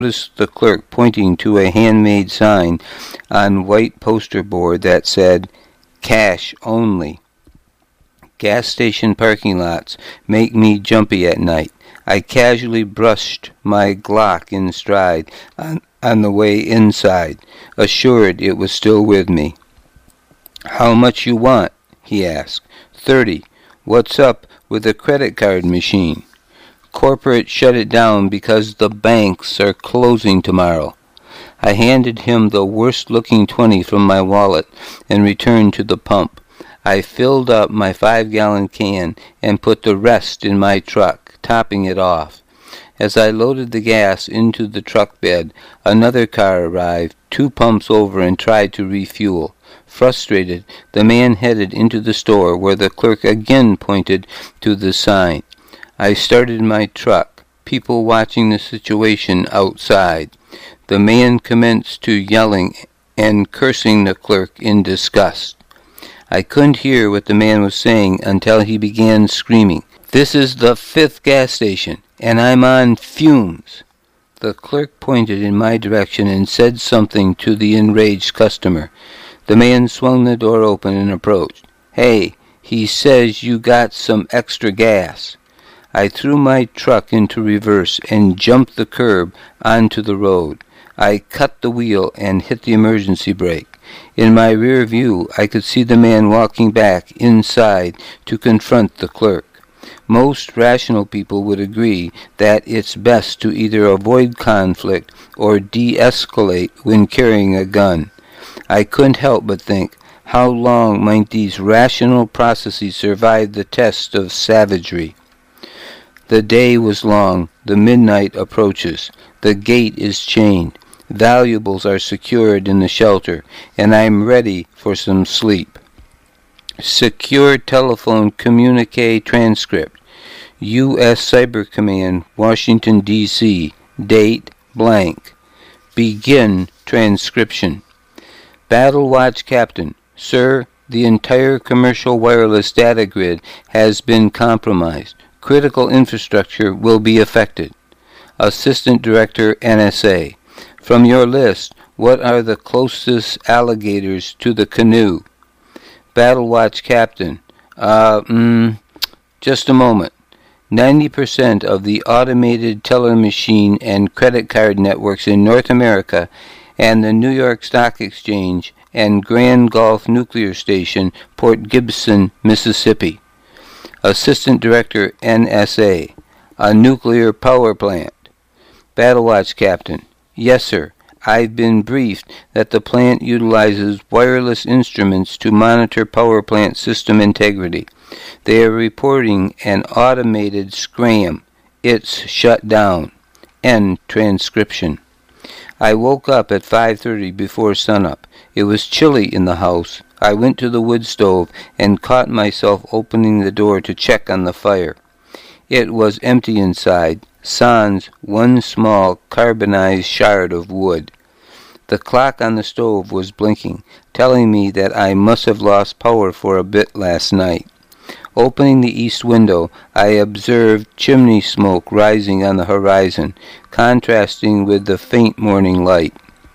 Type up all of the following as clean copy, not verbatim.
noticed the clerk pointing to a handmade sign on white poster board that said, "Cash only." Gas station parking lots make me jumpy at night. I casually brushed my Glock in stride on the way inside, assured it was still with me. "How much you want?" he asked. 30. "What's up with the credit card machine?" "Corporate shut it down because the banks are closing tomorrow." I handed him the worst-looking 20 from my wallet and returned to the pump. I filled up my 5-gallon can and put the rest in my truck, topping it off. As I loaded the gas into the truck bed, another car arrived 2 pumps over and tried to refuel. Frustrated, the man headed into the store where the clerk again pointed to the sign. I started my truck, people watching the situation outside. The man commenced to yelling and cursing the clerk in disgust. I couldn't hear what the man was saying until he began screaming, "This is the 5th gas station, and I'm on fumes." The clerk pointed in my direction and said something to the enraged customer. The man swung the door open and approached. "Hey, he says you got some extra gas." I threw my truck into reverse and jumped the curb onto the road. I cut the wheel and hit the emergency brake. In my rear view, I could see the man walking back inside to confront the clerk. Most rational people would agree that it's best to either avoid conflict or de-escalate when carrying a gun. I couldn't help but think, how long might these rational processes survive the test of savagery? The day was long. The midnight approaches. The gate is chained. Valuables are secured in the shelter, and I am ready for some sleep. Secure telephone communique transcript. U.S. Cyber Command, Washington, D.C. Date blank. Begin transcription. Battle Watch Captain. Sir, the entire commercial wireless data grid has been compromised. Critical infrastructure will be affected. Assistant Director, NSA. From your list, what are the closest alligators to the canoe? Battle Watch Captain. Just a moment. 90% of the automated teller machine and credit card networks in North America and the New York Stock Exchange and Grand Gulf Nuclear Station, Port Gibson, Mississippi. Assistant Director, NSA. A nuclear power plant. Battle Watch Captain. Yes, sir. I've been briefed that the plant utilizes wireless instruments to monitor power plant system integrity. They are reporting an automated scram. It's shut down. End transcription. I woke up at 5:30 before sunup. It was chilly in the house. I went to the wood stove and caught myself opening the door to check on the fire. It was empty inside, sans one small carbonized shard of wood. The clock on the stove was blinking, telling me that I must have lost power for a bit last night. Opening the east window, I observed chimney smoke rising on the horizon, contrasting with the faint morning light.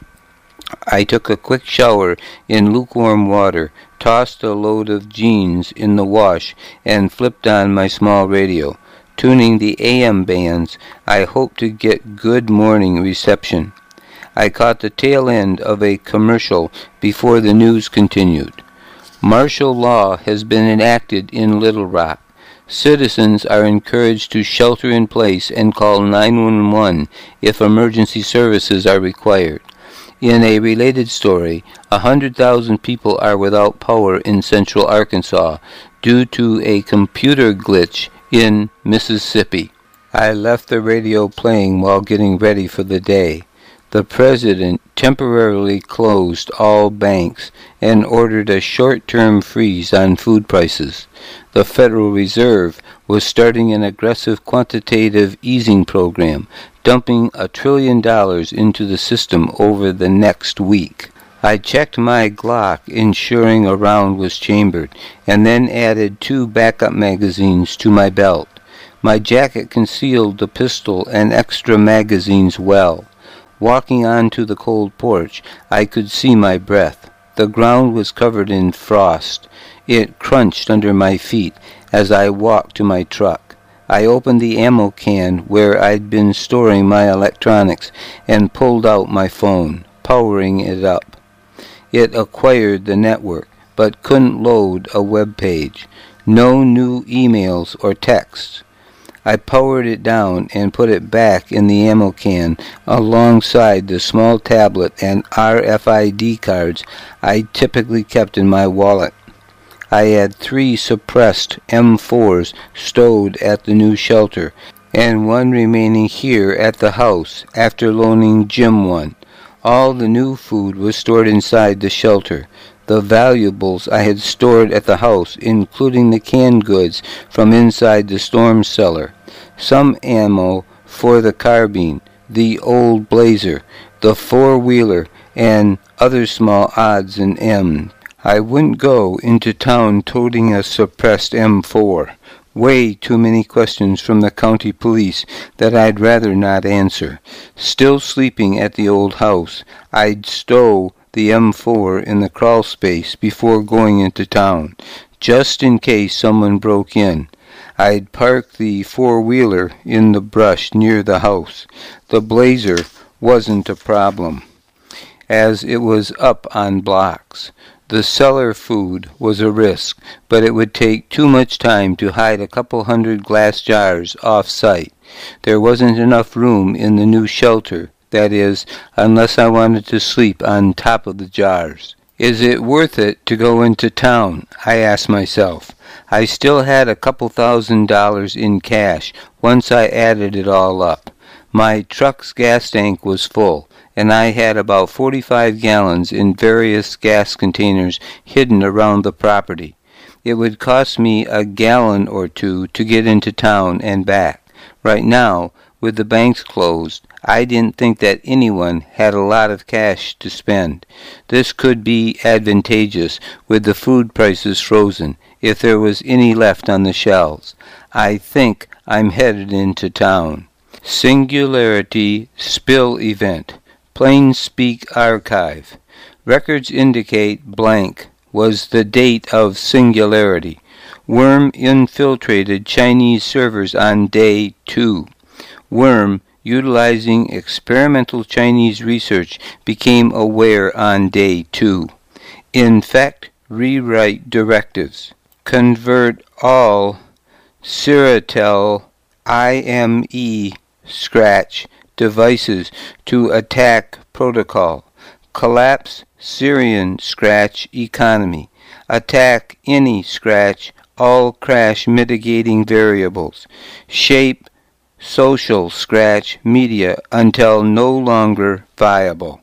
I took a quick shower in lukewarm water, tossed a load of jeans in the wash, and flipped on my small radio. Tuning the AM bands, I hoped to get good morning reception. I caught the tail end of a commercial before the news continued. Martial law has been enacted in Little Rock. Citizens are encouraged to shelter in place and call 911 if emergency services are required. In a related story, 100,000 people are without power in central Arkansas due to a computer glitch in Mississippi. I left the radio playing while getting ready for the day. The president temporarily closed all banks and ordered a short-term freeze on food prices. The Federal Reserve was starting an aggressive quantitative easing program, dumping $1 trillion into the system over the next week. I checked my Glock, ensuring a round was chambered, and then added 2 backup magazines to my belt. My jacket concealed the pistol and extra magazines well. Walking onto the cold porch, I could see my breath. The ground was covered in frost. It crunched under my feet as I walked to my truck. I opened the ammo can where I'd been storing my electronics and pulled out my phone, powering it up. It acquired the network, but couldn't load a web page. No new emails or texts. I powered it down and put it back in the ammo can alongside the small tablet and RFID cards I typically kept in my wallet. I had 3 suppressed M4s stowed at the new shelter, and 1 remaining here at the house after loaning Jim one. All the new food was stored inside the shelter. The valuables I had stored at the house, including the canned goods from inside the storm cellar. Some ammo for the carbine, the old Blazer, the 4-wheeler, and other small odds and ends. I wouldn't go into town toting a suppressed M4. Way too many questions from the county police that I'd rather not answer. Still sleeping at the old house, I'd stow the M4 in the crawl space before going into town, just in case someone broke in. I'd park the 4-wheeler in the brush near the house. The Blazer wasn't a problem, as it was up on blocks. The cellar food was a risk, but it would take too much time to hide a couple hundred glass jars off-site. There wasn't enough room in the new shelter, that is, unless I wanted to sleep on top of the jars. Is it worth it to go into town? I asked myself. I still had a couple $1,000s in cash once I added it all up. My truck's gas tank was full, and I had about 45 gallons in various gas containers hidden around the property. It would cost me a gallon or 2 to get into town and back. Right now, with the banks closed, I didn't think that anyone had a lot of cash to spend. This could be advantageous with the food prices frozen, if there was any left on the shelves. I think I'm headed into town. Singularity Spill Event. Plainspeak Archive. Records indicate blank was the date of Singularity. Worm infiltrated Chinese servers on day 2. Worm, utilizing experimental Chinese research, became aware on day 2. Infect, rewrite directives. Convert all Siritel IME Scratch devices to attack protocol. Collapse Syrian Scratch economy. Attack any Scratch, all crash mitigating variables. Shape social Scratch media until no longer viable.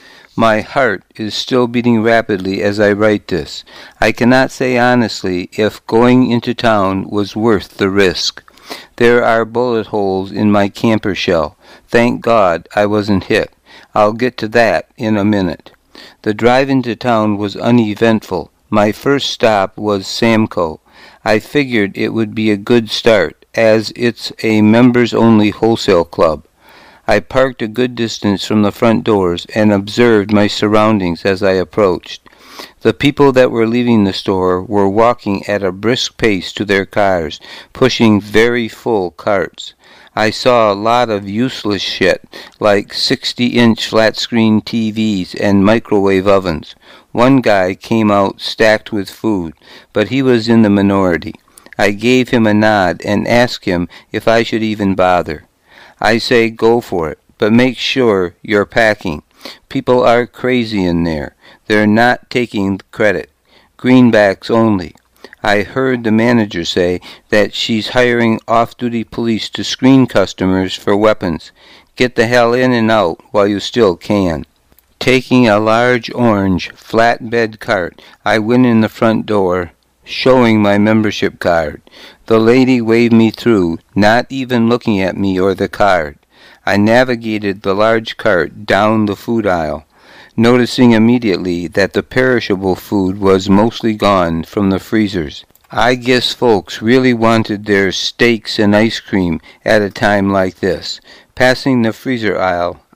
My heart is still beating rapidly as I write this. I cannot say honestly if going into town was worth the risk. There are bullet holes in my camper shell. Thank God I wasn't hit. I'll get to that in a minute. The drive into town was uneventful. My first stop was Samco. I figured it would be a good start, as it's a members-only wholesale club. I parked a good distance from the front doors and observed my surroundings as I approached. The people that were leaving the store were walking at a brisk pace to their cars, pushing very full carts. I saw a lot of useless shit, like 60-inch flat-screen TVs and microwave ovens. One guy came out stacked with food, but he was in the minority. I gave him a nod and asked him if I should even bother. I say go for it, but make sure you're packing. People are crazy in there. They're not taking credit. Greenbacks only. I heard the manager say that she's hiring off-duty police to screen customers for weapons. Get the hell in and out while you still can. Taking a large orange flatbed cart, I went in the front door, showing my membership card. The lady waved me through, not even looking at me or the card. I navigated the large cart down the food aisle, noticing immediately that the perishable food was mostly gone from the freezers. I guess folks really wanted their steaks and ice cream at a time like this. Passing the freezer aisle,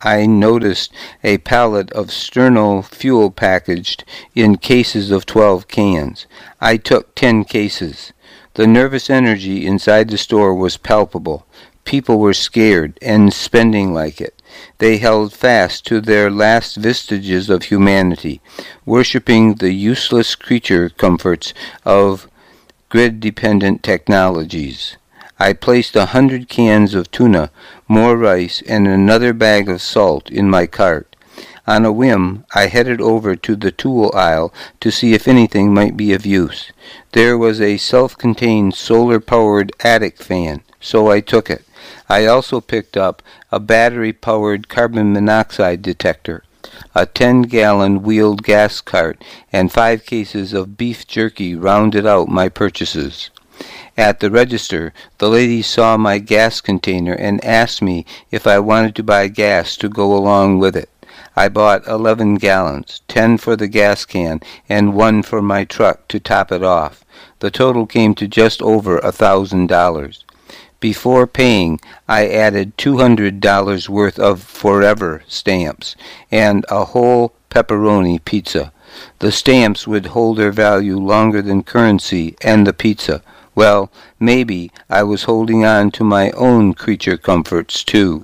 I noticed a pallet of Sterno fuel packaged in cases of 12 cans. I took 10 cases. The nervous energy inside the store was palpable. People were scared and spending like it. They held fast to their last vestiges of humanity, worshipping the useless creature comforts of grid-dependent technologies. I placed 100 cans of tuna, more rice, and another bag of salt in my cart. On a whim, I headed over to the tool aisle to see if anything might be of use. There was a self-contained solar-powered attic fan, so I took it. I also picked up a battery-powered carbon monoxide detector, a 10-gallon wheeled gas cart, and 5 cases of beef jerky rounded out my purchases. At the register, the lady saw my gas container and asked me if I wanted to buy gas to go along with it. I bought 11 gallons, 10 for the gas can, and 1 for my truck to top it off. The total came to just over $1,000. Before paying, I added $200 worth of Forever stamps and a whole pepperoni pizza. The stamps would hold their value longer than currency and the pizza. Well, maybe I was holding on to my own creature comforts, too.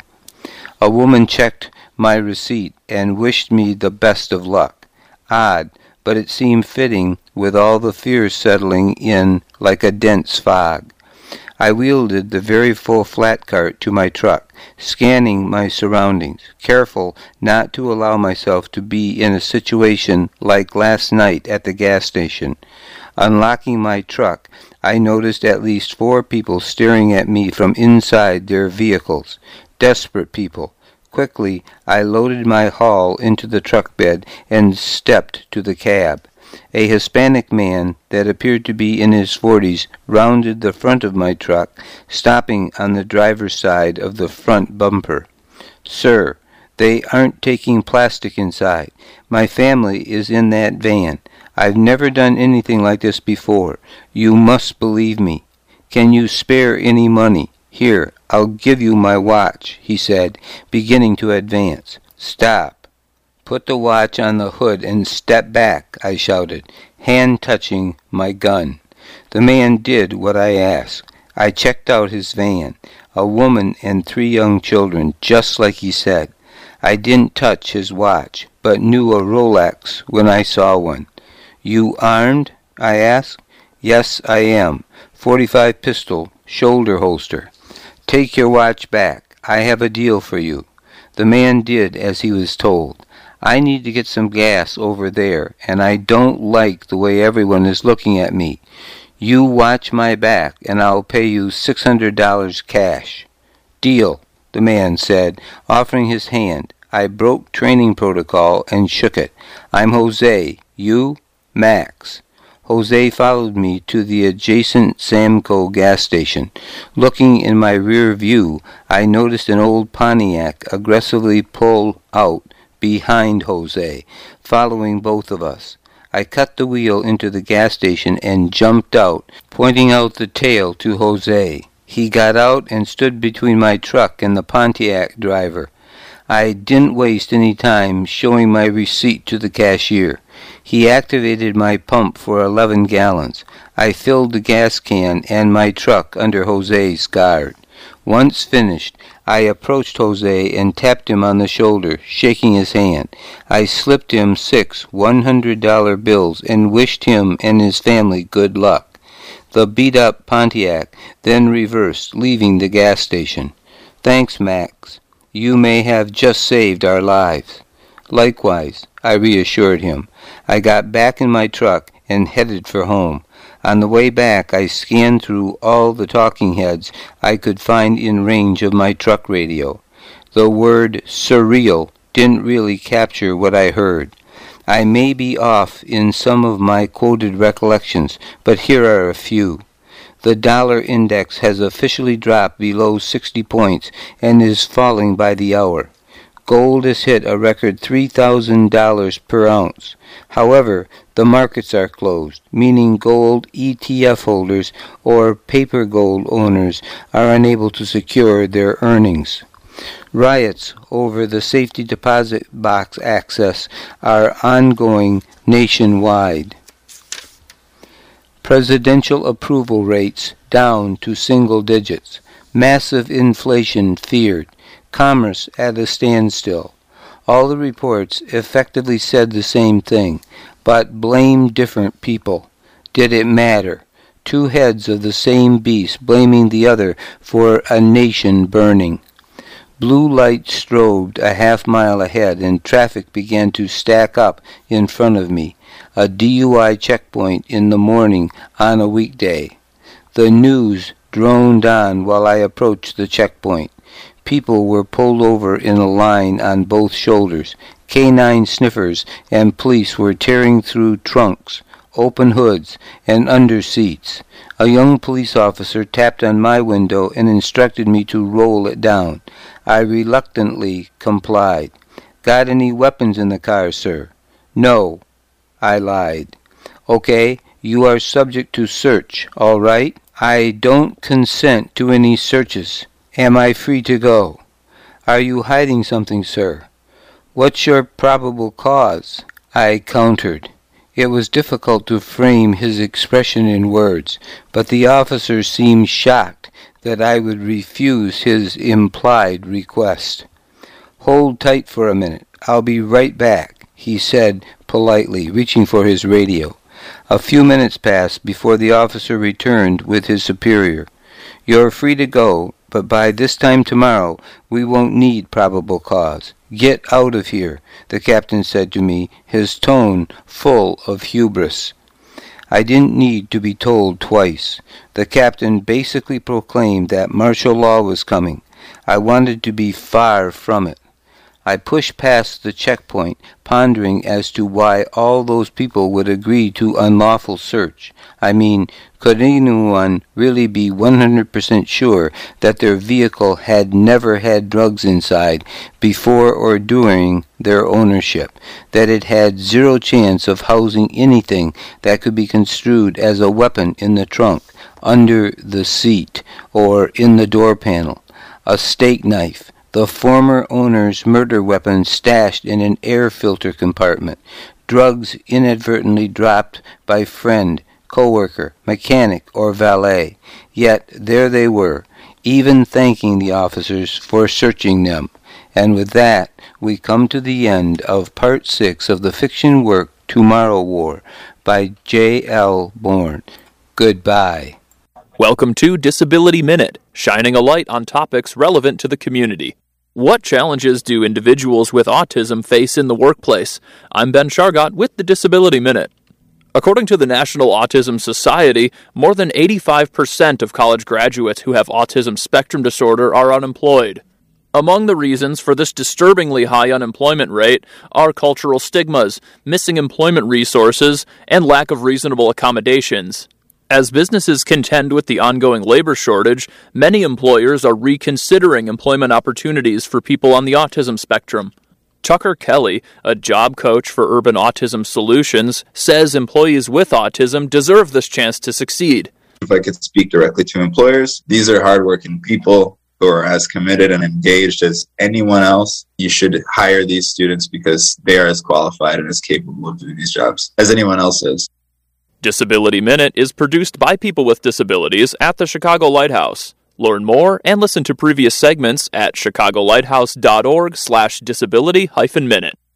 A woman checked my receipt and wished me the best of luck. Odd, but it seemed fitting with all the fears settling in like a dense fog. I wielded the very full flat cart to my truck, scanning my surroundings, careful not to allow myself to be in a situation like last night at the gas station. Unlocking my truck, I noticed at least 4 people staring at me from inside their vehicles. Desperate people. Quickly, I loaded my haul into the truck bed and stepped to the cab. A Hispanic man that appeared to be in his 40s rounded the front of my truck, stopping on the driver's side of the front bumper. "Sir, they aren't taking plastic inside. My family is in that van. I've never done anything like this before. You must believe me. Can you spare any money? Here, I'll give you my watch," he said, beginning to advance. "Stop. Put the watch on the hood and step back," I shouted, hand touching my gun. The man did what I asked. I checked out his van, a woman and 3 young children, just like he said. I didn't touch his watch, but knew a Rolex when I saw one. "You armed?" I asked. "Yes, I am. 45 pistol, shoulder holster." "Take your watch back. I have a deal for you." The man did as he was told. "I need to get some gas over there, and I don't like the way everyone is looking at me. You watch my back, and I'll pay you $600 cash." "Deal," the man said, offering his hand. I broke training protocol and shook it. "I'm Jose. You?" "Max." Jose followed me to the adjacent Samco gas station. Looking in my rear view, I noticed an old Pontiac aggressively pull out behind Jose, following both of us. I cut the wheel into the gas station and jumped out, pointing out the tail to Jose. He got out and stood between my truck and the Pontiac driver. I didn't waste any time showing my receipt to the cashier. He activated my pump for 11 gallons. I filled the gas can and my truck under Jose's guard. Once finished, I approached Jose and tapped him on the shoulder, shaking his hand. I slipped him 6 $100 bills and wished him and his family good luck. The beat-up Pontiac then reversed, leaving the gas station. "Thanks, Max. You may have just saved our lives." "Likewise," I reassured him. I got back in my truck and headed for home. On the way back, I scanned through all the talking heads I could find in range of my truck radio. The word surreal didn't really capture what I heard. I may be off in some of my quoted recollections, but here are a few. The dollar index has officially dropped below 60 points and is falling by the hour. Gold has hit a record $3,000 per ounce. However, the markets are closed, meaning gold ETF holders or paper gold owners are unable to secure their earnings. Riots over the safety deposit box access are ongoing nationwide. Presidential approval rates down to single digits. Massive inflation feared. Commerce at a standstill. All the reports effectively said the same thing, but blamed different people. Did it matter? Two heads of the same beast blaming the other for a nation burning. Blue light strobed a half-mile ahead, and traffic began to stack up in front of me. A DUI checkpoint in the morning on a weekday. The news droned on while I approached the checkpoint. People were pulled over in a line on both shoulders. Canine sniffers and police were tearing through trunks, open hoods, and under seats. A young police officer tapped on my window and instructed me to roll it down. I reluctantly complied. Got any weapons in the car, sir? No, I lied. Okay, you are subject to search, all right? I don't consent to any searches. Am I free to go? Are you hiding something, sir? What's your probable cause? I countered. It was difficult to frame his expression in words, but the officer seemed shocked that I would refuse his implied request. Hold tight for a minute. I'll be right back, he said politely, reaching for his radio. A few minutes passed before the officer returned with his superior. You're free to go, but by this time tomorrow we won't need probable cause. Get out of here, the captain said to me, his tone full of hubris. I didn't need to be told twice. The captain basically proclaimed that martial law was coming. I wanted to be far from it. I pushed past the checkpoint, pondering as to why all those people would agree to unlawful search. I mean, could anyone really be 100% sure that their vehicle had never had drugs inside before or during their ownership, that it had zero chance of housing anything that could be construed as a weapon in the trunk, under the seat, or in the door panel, a steak knife, the former owner's murder weapon stashed in an air filter compartment, drugs inadvertently dropped by friend, co-worker, mechanic, or valet. Yet there they were, even thanking the officers for searching them. And with that, we come to the end of Part 6 of the fiction work Tomorrow War by J.L. Bourne. Goodbye. Welcome to Disability Minute, shining a light on topics relevant to the community. What challenges do individuals with autism face in the workplace? I'm Ben Shargott with the Disability Minute. According to the National Autism Society, more than 85% of college graduates who have autism spectrum disorder are unemployed. Among the reasons for this disturbingly high unemployment rate are cultural stigmas, missing employment resources, and lack of reasonable accommodations. As businesses contend with the ongoing labor shortage, many employers are reconsidering employment opportunities for people on the autism spectrum. Tucker Kelly, a job coach for Urban Autism Solutions, says employees with autism deserve this chance to succeed. If I could speak directly to employers, these are hardworking people who are as committed and engaged as anyone else. You should hire these students because they are as qualified and as capable of doing these jobs as anyone else is. Disability Minute is produced by people with disabilities at the Chicago Lighthouse. Learn more and listen to previous segments at chicagolighthouse.org/disability-minute.